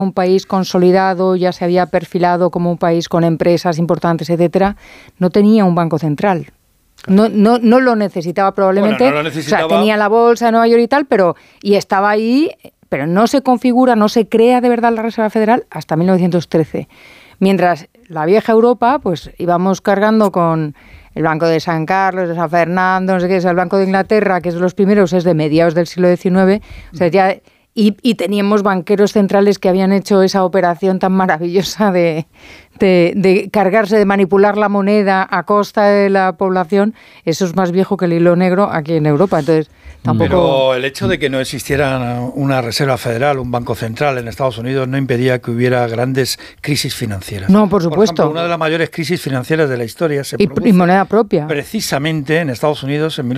un país consolidado, ya se había perfilado como un país con empresas importantes, etcétera, no tenía un banco central. No lo necesitaba probablemente. Bueno, no lo necesitaba. O sea, tenía la bolsa de Nueva York y tal, y estaba ahí, pero no se configura, no se crea de verdad la Reserva Federal hasta 1913. Mientras la vieja Europa, pues íbamos cargando con el Banco de San Carlos, de San Fernando, no sé qué, es el Banco de Inglaterra, que es de los primeros, es de mediados del siglo XIX, o sea, ya... Y teníamos banqueros centrales que habían hecho esa operación tan maravillosa de cargarse, de manipular la moneda a costa de la población. Eso es más viejo que el hilo negro aquí en Europa. Entonces, tampoco... Pero el hecho de que no existiera una reserva federal, un banco central en Estados Unidos, no impedía que hubiera grandes crisis financieras. No, por supuesto. Por ejemplo, una de las mayores crisis financieras de la historia se produce y moneda propia. Precisamente en Estados Unidos en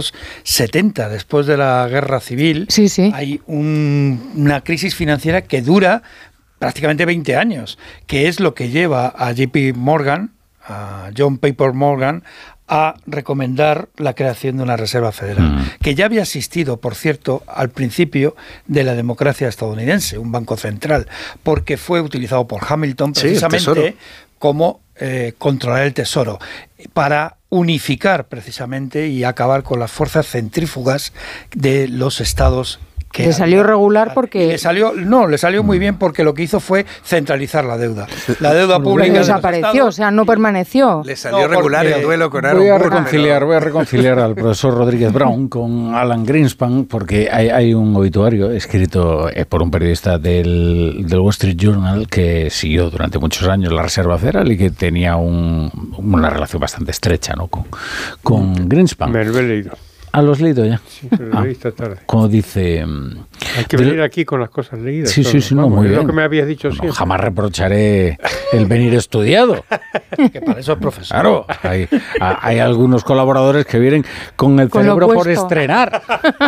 1870, después de la Guerra Civil. Sí, sí. Hay una crisis financiera que dura prácticamente 20 años, que es lo que lleva a JP Morgan, a John Paper Morgan, a recomendar la creación de una reserva federal, que ya había existido, por cierto, al principio de la democracia estadounidense, un banco central, porque fue utilizado por Hamilton precisamente como controlar el tesoro, para unificar precisamente y acabar con las fuerzas centrífugas de los estados. Que le salió regular porque... Le salió muy bien porque lo que hizo fue centralizar la deuda. La deuda pública desapareció, o sea, no permaneció. Le salió regular el duelo con Aaron Voy a reconciliar al profesor Rodríguez Brown con Alan Greenspan, porque hay un obituario escrito por un periodista del Wall Street Journal que siguió durante muchos años la Reserva Federal y que tenía una relación bastante estrecha, ¿no?, con Greenspan. Me lo he leído. ¿Ah, lo has leído ya? Sí, pero lo leí esta tarde. Como dice... Hay que venir aquí con las cosas leídas. Sí, no, muy bien. Es lo que me habías dicho siempre. Jamás reprocharé el venir estudiado. Que para eso es profesor. Claro, hay algunos colaboradores que vienen con el cerebro por estrenar.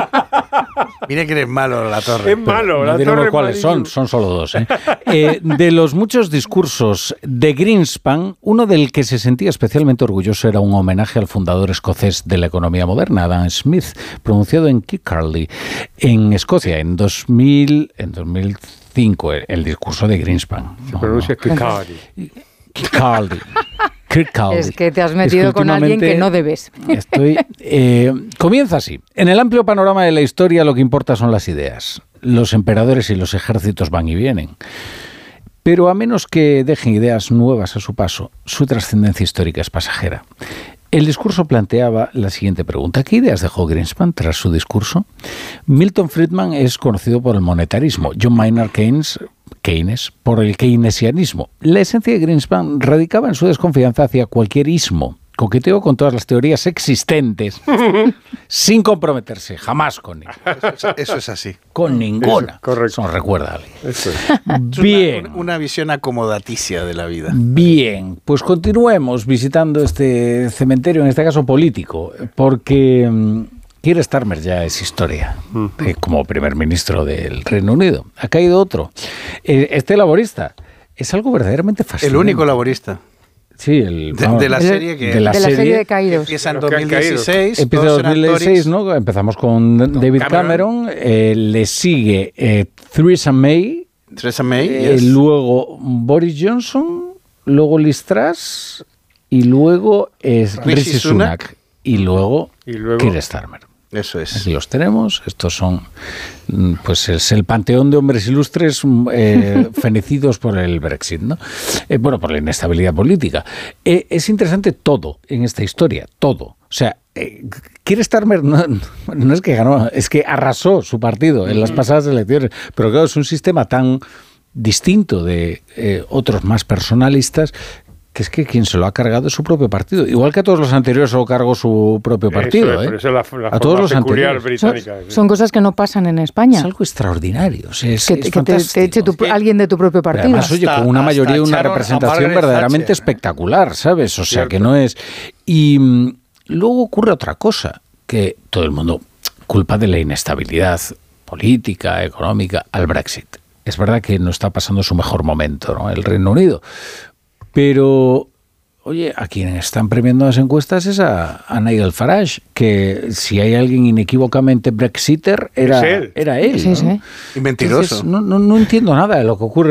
Mira que eres malo, La Torre. Es malo, La Torre. No diremos cuáles son solo dos. De los muchos discursos de Greenspan, uno del que se sentía especialmente orgulloso era un homenaje al fundador escocés de la economía moderna, Adam Smith, pronunciado en Kirkcaldy, en Escocia, en 2005, el discurso de Greenspan. Se pronuncia Kirkcaldy. Es que te has metido con alguien que no debes. Comienza así. En el amplio panorama de la historia lo que importa son las ideas. Los emperadores y los ejércitos van y vienen. Pero a menos que dejen ideas nuevas a su paso, su trascendencia histórica es pasajera. El discurso planteaba la siguiente pregunta. ¿Qué ideas dejó Greenspan tras su discurso? Milton Friedman es conocido por el monetarismo, John Maynard Keynes por el keynesianismo. La esencia de Greenspan radicaba en su desconfianza hacia cualquier ismo. Coqueteó con todas las teorías existentes sin comprometerse jamás con ellas. Eso es así. Con ninguna. Correcto. Eso nos recuerda a alguien. Eso es. Bien. Una visión acomodaticia de la vida. Bien, pues continuemos visitando este cementerio, en este caso político, porque Keir Starmer ya es historia, como primer ministro del Reino Unido. Ha caído otro. Este laborista es algo verdaderamente fascinante. El único laborista. Sí, de la serie que de la serie de caídos. Empieza en 2016. Empieza en 2016, ¿no? Empezamos con David Cameron, le sigue Theresa May, yes. Luego Boris Johnson, luego Liz Truss y luego Rishi Sunak y luego Keir Starmer. Eso es. Aquí los tenemos. Estos son, pues, es el panteón de hombres ilustres fenecidos por el Brexit, ¿no? Bueno, por la inestabilidad política. Es interesante todo en esta historia, todo. O sea, Keir Starmer no es que ganó, es que arrasó su partido en las pasadas elecciones. Pero claro, es un sistema tan distinto de otros más personalistas, que es que quien se lo ha cargado es su propio partido. Igual que a todos los anteriores se lo cargó su propio partido. Pero esa es la a todos los peculiar británica. Son cosas que no pasan en España. Es algo extraordinario. O sea, que te eche alguien de tu propio partido. Además, oye, con una mayoría y una representación verdaderamente espectacular, ¿sabes? O sea, que no es... Y luego ocurre otra cosa, que todo el mundo culpa de la inestabilidad política, económica, al Brexit. Es verdad que no está pasando su mejor momento, ¿no?, el Reino Unido. Pero oye, a quien están premiando las encuestas es a Nigel Farage, que si hay alguien inequívocamente brexiter, era él. Sí, ¿no? sí. Y mentiroso. Entonces, no entiendo nada de lo que ocurre